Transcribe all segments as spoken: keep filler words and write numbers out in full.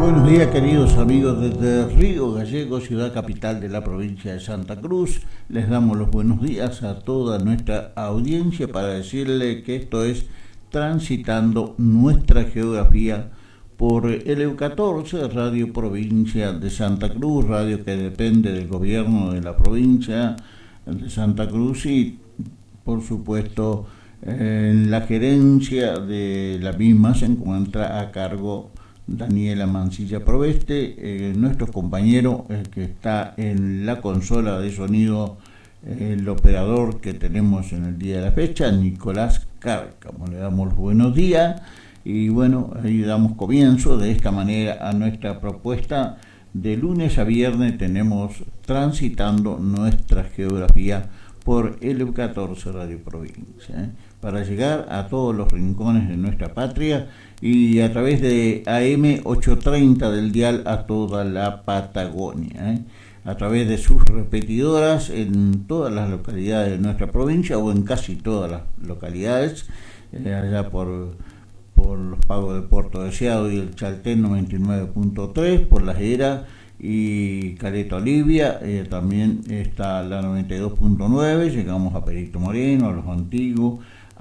Buenos días, queridos amigos desde Río Gallegos, ciudad capital de la provincia de Santa Cruz. Les damos los buenos días a toda nuestra audiencia para decirle que esto es Transitando Nuestra Geografía por el E U catorce, Radio Provincia de Santa Cruz, radio que depende del gobierno de la provincia de Santa Cruz y, por supuesto, en la gerencia de la misma se encuentra a cargo Daniela Mancilla Proveste, eh, nuestro compañero eh, que está en la consola de sonido, eh, el operador que tenemos en el día de la fecha, Nicolás Cárcamo. Le damos los buenos días y bueno, ahí damos comienzo de esta manera a nuestra propuesta. De lunes a viernes tenemos Transitando Nuestra Geografía por el E U catorce Radio Provincia, ¿eh? para llegar a todos los rincones de nuestra patria y a través de A M ochocientos treinta del dial a toda la Patagonia, ¿eh? a través de sus repetidoras en todas las localidades de nuestra provincia o en casi todas las localidades, eh, allá por, por los pagos de Puerto Deseado y el Chaltén noventa y nueve punto tres, por Las Heras y Caleta Olivia, eh, también está la noventa y dos punto nueve, llegamos a Perito Moreno, a Los Antiguos,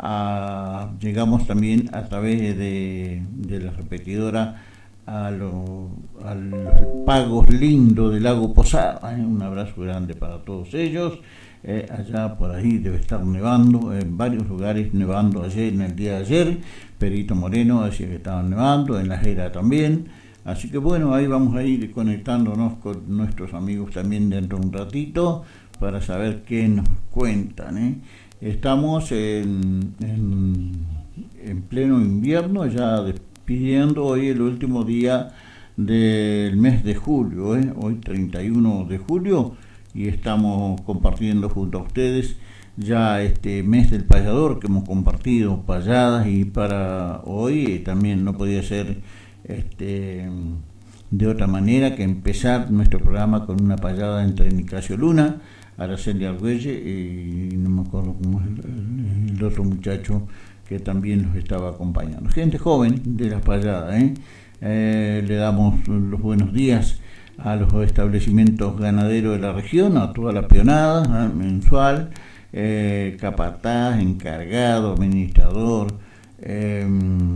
a, llegamos también a través de, de la repetidora a, lo, a los pagos lindos del Lago Posada, ¿eh? Un abrazo grande para todos ellos. Eh, allá por ahí debe estar nevando, en varios lugares nevando ayer, en el día de ayer, Perito Moreno decía que estaban nevando, en La Heras también. Así que bueno, ahí vamos a ir conectándonos con nuestros amigos también dentro de un ratito para saber qué nos cuentan, ¿eh? Estamos en, en, en pleno invierno, ya despidiendo hoy el último día del mes de julio, ¿eh? Hoy treinta y uno de julio, y estamos compartiendo junto a ustedes ya este mes del payador que hemos compartido payadas, y para hoy también no podía ser Este, de otra manera que empezar nuestro programa con una payada entre Nicasio Luna, Araceli Argüelle y no me acuerdo cómo es el, el otro muchacho que también los estaba acompañando. Gente joven de la payada, ¿eh? Eh, le damos los buenos días a los establecimientos ganaderos de la región, a toda la peonada, ¿eh? mensual, eh, capataz, encargado, administrador, eh,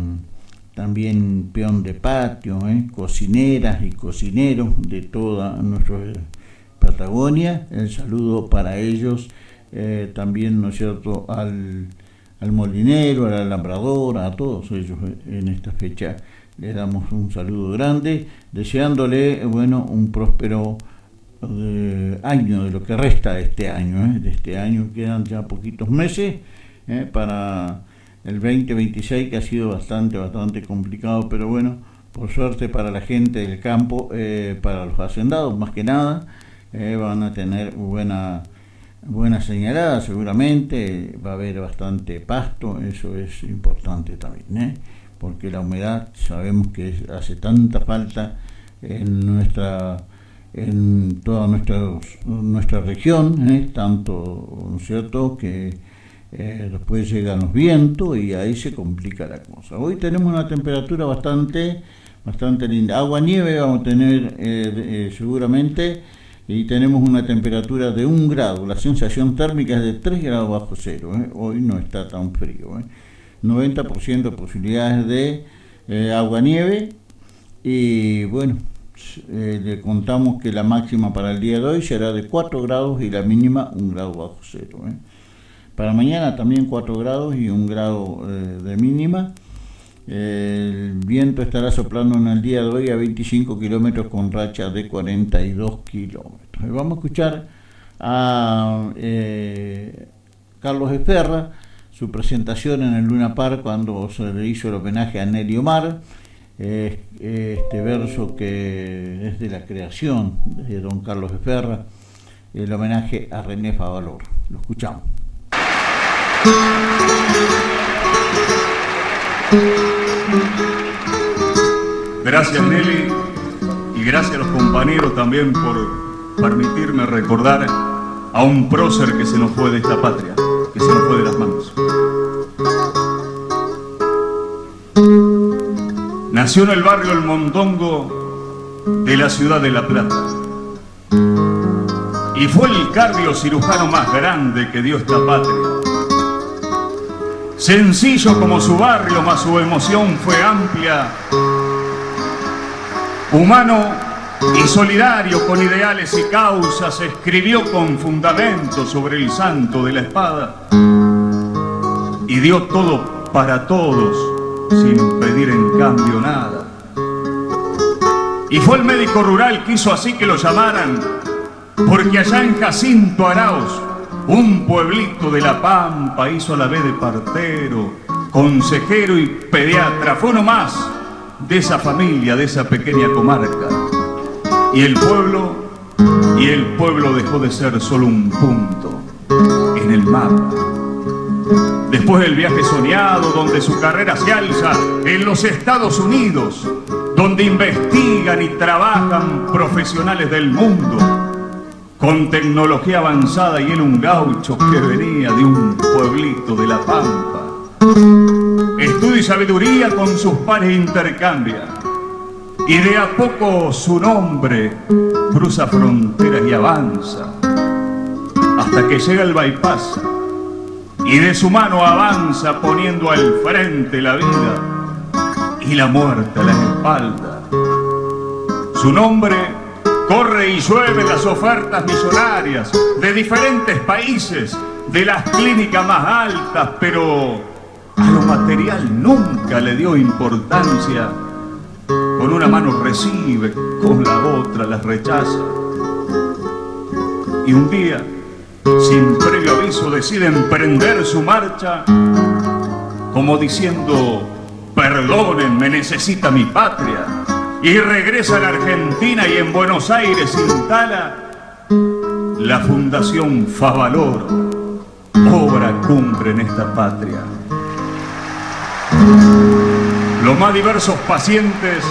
también peón de patio, ¿eh? cocineras y cocineros de toda nuestra Patagonia. El saludo para ellos, eh, también, ¿no es cierto?, al, al molinero, al alambrador, a todos ellos en esta fecha les damos un saludo grande, deseándole, bueno, un próspero eh, año de lo que resta de este año, ¿eh? de este año quedan ya poquitos meses ¿eh? para el veinte veintiséis, que ha sido bastante, bastante complicado, pero bueno, por suerte para la gente del campo, eh, para los hacendados más que nada, eh, van a tener buena, buena señalada seguramente, va a haber bastante pasto, eso es importante también, ¿eh? porque la humedad sabemos que hace tanta falta en nuestra en toda nuestra, nuestra región, ¿eh? tanto, ¿no es cierto?, que Eh, después llegan los vientos y ahí se complica la cosa. Hoy tenemos una temperatura bastante bastante linda. Agua nieve vamos a tener eh, eh, seguramente, y tenemos una temperatura de un grado. La sensación térmica es de tres grados bajo cero. ¿eh? Hoy no está tan frío. ¿eh? noventa por ciento de posibilidades de eh, agua nieve. Y bueno, eh, le contamos que la máxima para el día de hoy será de cuatro grados y la mínima un grado bajo cero. ¿eh? Para mañana también cuatro grados y un grado eh, de mínima. El viento estará soplando en el día de hoy a veinticinco kilómetros con racha de cuarenta y dos kilómetros. Vamos a escuchar a eh, Carlos Esferra, su presentación en el Luna Park cuando se le hizo el homenaje a Nelly Omar. Eh, este verso que es de la creación de don Carlos Esferra, el homenaje a René Favaloro. Lo escuchamos. Gracias, Nelly, y gracias a los compañeros también por permitirme recordar a un prócer que se nos fue de esta patria, que se nos fue de las manos. Nació en el barrio El Mondongo de la ciudad de La Plata. Y fue el cardiocirujano más grande que dio esta patria. Sencillo como su barrio, mas su emoción fue amplia. Humano y solidario con ideales y causas, escribió con fundamento sobre el santo de la espada y dio todo para todos sin pedir en cambio nada. Y fue el médico rural, quiso así que lo llamaran, porque allá en Jacinto Arauz, un pueblito de La Pampa, hizo a la vez de partero, consejero y pediatra. Fue uno más de esa familia, de esa pequeña comarca. Y el pueblo, y el pueblo dejó de ser solo un punto en el mapa. Después del viaje soñado, donde su carrera se alza en los Estados Unidos, donde investigan y trabajan profesionales del mundo, con tecnología avanzada, y él un gaucho que venía de un pueblito de La Pampa. Estudio y sabiduría con sus pares intercambia, y de a poco su nombre cruza fronteras y avanza, hasta que llega el bypass, y de su mano avanza poniendo al frente la vida y la muerte a la espalda. Su nombre corre y llueve las ofertas millonarias de diferentes países, de las clínicas más altas, pero a lo material nunca le dio importancia. Con una mano recibe, con la otra las rechaza. Y un día, sin previo aviso, decide emprender su marcha, como diciendo: perdónenme, necesita mi patria. Y regresa a la Argentina y en Buenos Aires instala la Fundación Favaloro, obra cumbre en esta patria. Los más diversos pacientes,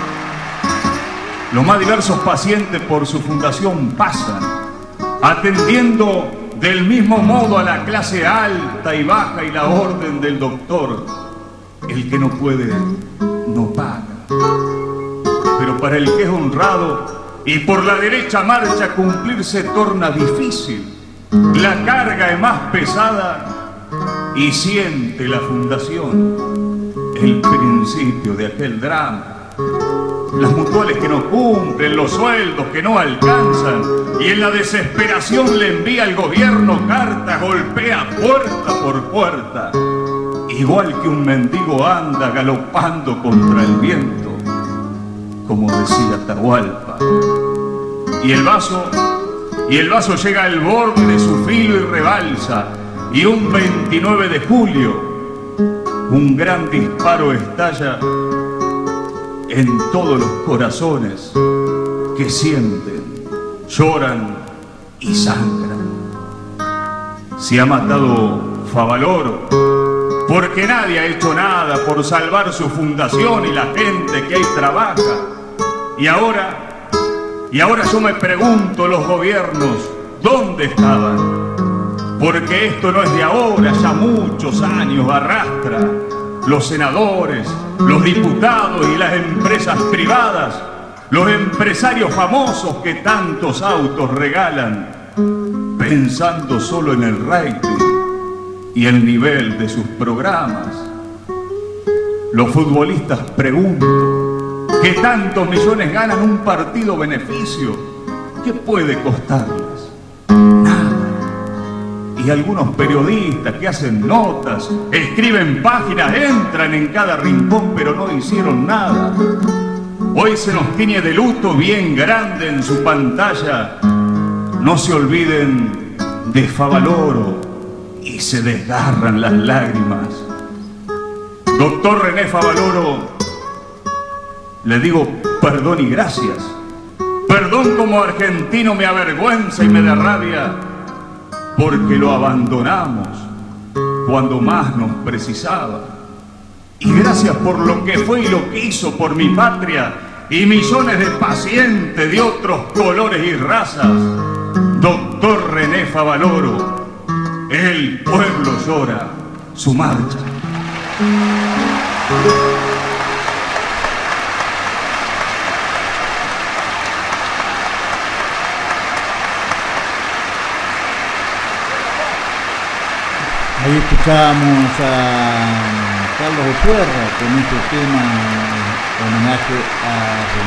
los más diversos pacientes por su fundación pasan, atendiendo del mismo modo a la clase alta y baja y la orden del doctor. El que no puede, no paga. Pero para el que es honrado y por la derecha marcha, cumplir se torna difícil. La carga es más pesada y siente la fundación el principio de aquel drama. Las mutuales que no cumplen, los sueldos que no alcanzan, y en la desesperación le envía al gobierno cartas, golpea puerta por puerta, igual que un mendigo anda galopando contra el viento, como decía Atahualpa. Y el vaso, y el vaso llega al borde de su filo y rebalsa, y un veintinueve de julio un gran disparo estalla en todos los corazones que sienten, lloran y sangran. Se ha matado Favaloro porque nadie ha hecho nada por salvar su fundación y la gente que ahí trabaja. Y ahora, y ahora yo me pregunto, los gobiernos, ¿dónde estaban? Porque esto no es de ahora, ya muchos años arrastra. Los senadores, los diputados y las empresas privadas, los empresarios famosos que tantos autos regalan, pensando solo en el rating y el nivel de sus programas. Los futbolistas preguntan, ¿qué tantos millones ganan un partido beneficio? ¿Qué puede costarles? Y algunos periodistas que hacen notas, escriben páginas, entran en cada rincón, pero no hicieron nada. Hoy se nos tiñe de luto bien grande en su pantalla. No se olviden de Favaloro y se desgarran las lágrimas. Doctor René Favaloro, le digo perdón y gracias. Perdón como argentino me avergüenza y me da rabia, porque lo abandonamos cuando más nos precisaba. Y gracias por lo que fue y lo que hizo por mi patria y millones de pacientes de otros colores y razas. Doctor René Favaloro, el pueblo llora su marcha. Ahí escuchamos a Carlos Osuerra con este tema homenaje a